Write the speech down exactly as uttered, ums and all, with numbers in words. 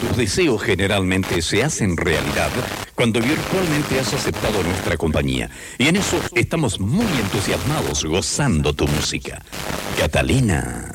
tus deseos generalmente se hacen realidad cuando virtualmente has aceptado nuestra compañía. Y en eso estamos muy entusiasmados gozando tu música. Catalina.